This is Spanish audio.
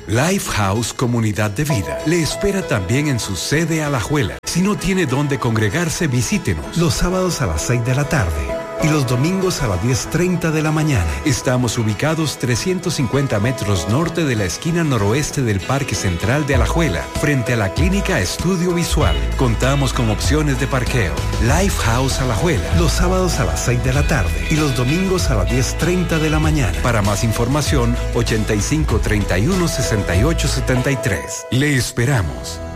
Lifehouse Comunidad de Vida le espera también en su sede Alajuela. Si no tiene dónde congregarse, visítenos los sábados a las 6 de la tarde y los domingos a las 10:30 de la mañana. Estamos ubicados 350 metros norte de la esquina noroeste del Parque Central de Alajuela, frente a la Clínica Estudio Visual. Contamos con opciones de parqueo. Lifehouse Alajuela, los sábados a las 6 de la tarde y los domingos a las 10:30 de la mañana. Para más información, 85 31 68 73. Le esperamos.